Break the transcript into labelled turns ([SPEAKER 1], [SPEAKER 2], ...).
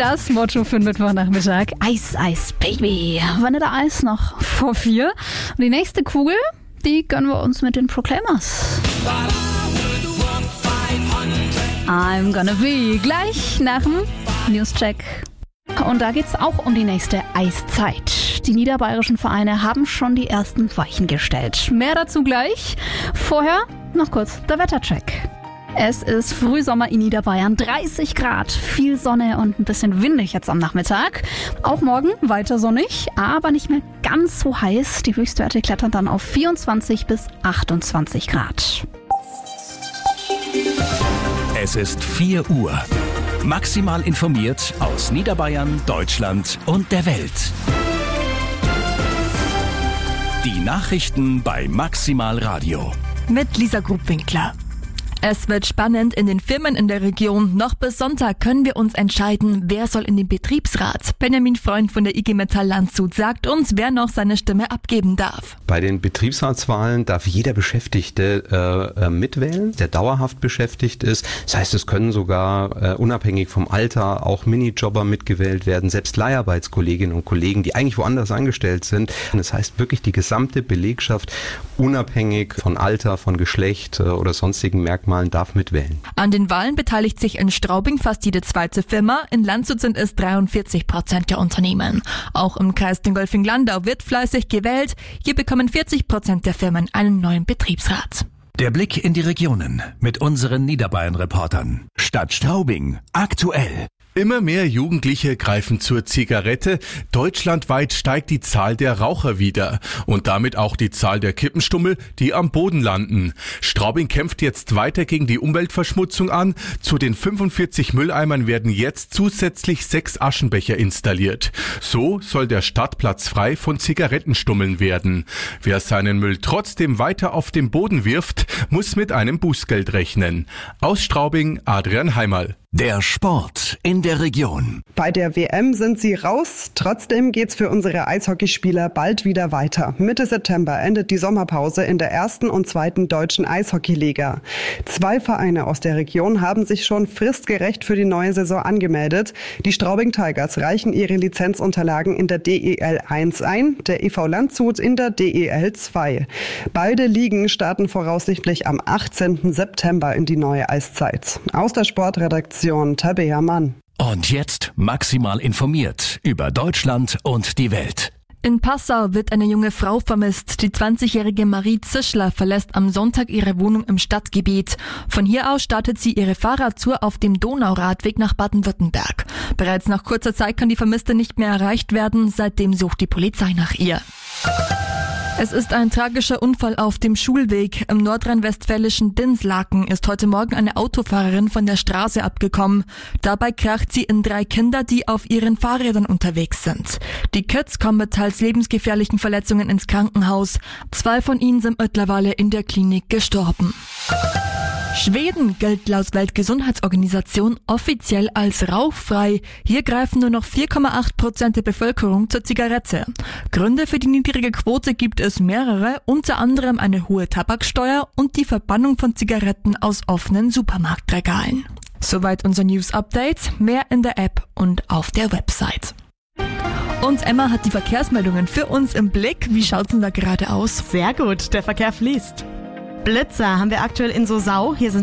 [SPEAKER 1] Das Motto für den Mittwochnachmittag. Eis, Eis, Baby. Vanilleeis noch vor 4. Und die nächste Kugel, die gönnen wir uns mit den Proclaimers. I'm gonna be. Gleich nach dem Newscheck. Und da geht's auch um die nächste Eiszeit. Die niederbayerischen Vereine haben schon die ersten Weichen gestellt. Mehr dazu gleich. Vorher noch kurz der Wettercheck. Es ist Frühsommer in Niederbayern, 30 Grad, viel Sonne und ein bisschen windig jetzt am Nachmittag. Auch morgen weiter sonnig, aber nicht mehr ganz so heiß. Die Höchstwerte klettern dann auf 24 bis 28 Grad.
[SPEAKER 2] Es ist 4 Uhr. Maximal informiert aus Niederbayern, Deutschland und der Welt. Die Nachrichten bei Maximal Radio.
[SPEAKER 3] Mit Lisa Grubwinkler. Es wird spannend in den Firmen in der Region. Noch bis Sonntag können wir uns entscheiden, wer soll in den Betriebsrat. Benjamin Freund von der IG Metall Landshut sagt uns, wer noch seine Stimme abgeben darf.
[SPEAKER 4] Bei den Betriebsratswahlen darf jeder Beschäftigte mitwählen, der dauerhaft beschäftigt ist. Das heißt, es können sogar unabhängig vom Alter auch Minijobber mitgewählt werden, selbst Leiharbeitskolleginnen und Kollegen, die eigentlich woanders angestellt sind. Das heißt wirklich die gesamte Belegschaft, unabhängig von Alter, von Geschlecht oder sonstigen Merkmalen, darf mitwählen.
[SPEAKER 3] An den Wahlen beteiligt sich in Straubing fast jede zweite Firma. In Landshut sind es 43% der Unternehmen. Auch im Kreis Dingolfing-Landau wird fleißig gewählt. Hier bekommen 40% der Firmen einen neuen Betriebsrat.
[SPEAKER 2] Der Blick in die Regionen mit unseren Niederbayern-Reportern. Stadt Straubing, aktuell.
[SPEAKER 5] Immer mehr Jugendliche greifen zur Zigarette. Deutschlandweit steigt die Zahl der Raucher wieder und damit auch die Zahl der Kippenstummel, die am Boden landen. Straubing kämpft jetzt weiter gegen die Umweltverschmutzung an. Zu den 45 Mülleimern werden jetzt zusätzlich 6 Aschenbecher installiert. So soll der Stadtplatz frei von Zigarettenstummeln werden. Wer seinen Müll trotzdem weiter auf den Boden wirft, muss mit einem Bußgeld rechnen. Aus Straubing, Adrian Heimerl.
[SPEAKER 2] Der Sport in der Region.
[SPEAKER 6] Bei der WM sind sie raus. Trotzdem geht's für unsere Eishockeyspieler bald wieder weiter. Mitte September endet die Sommerpause in der 1. und 2. deutschen Eishockeyliga. 2 Vereine aus der Region haben sich schon fristgerecht für die neue Saison angemeldet. Die Straubing Tigers reichen ihre Lizenzunterlagen in der DEL 1 ein, der EV Landshut in der DEL 2. Beide Ligen starten voraussichtlich am 18. September in die neue Eiszeit. Aus der Sportredaktion Tabea Mann.
[SPEAKER 2] Und jetzt maximal informiert über Deutschland und die Welt.
[SPEAKER 3] In Passau wird eine junge Frau vermisst. Die 20-jährige Marie Zischler verlässt am Sonntag ihre Wohnung im Stadtgebiet. Von hier aus startet sie ihre Fahrradtour auf dem Donauradweg nach Baden-Württemberg. Bereits nach kurzer Zeit kann die Vermisste nicht mehr erreicht werden. Seitdem sucht die Polizei nach ihr. Es ist ein tragischer Unfall auf dem Schulweg. Im nordrhein-westfälischen Dinslaken ist heute Morgen eine Autofahrerin von der Straße abgekommen. Dabei kracht sie in 3 Kinder, die auf ihren Fahrrädern unterwegs sind. Die Kids kommen mit teils lebensgefährlichen Verletzungen ins Krankenhaus. 2 von ihnen sind mittlerweile in der Klinik gestorben. Schweden gilt laut Weltgesundheitsorganisation offiziell als rauchfrei. Hier greifen nur noch 4,8% der Bevölkerung zur Zigarette. Gründe für die niedrige Quote gibt es mehrere, unter anderem eine hohe Tabaksteuer und die Verbannung von Zigaretten aus offenen Supermarktregalen. Soweit unser News-Update, mehr in der App und auf der Website. Und Emma hat die Verkehrsmeldungen für uns im Blick. Wie schaut's denn da gerade aus?
[SPEAKER 7] Sehr gut, der Verkehr fließt. Blitzer haben wir aktuell in Sosau. Hier sind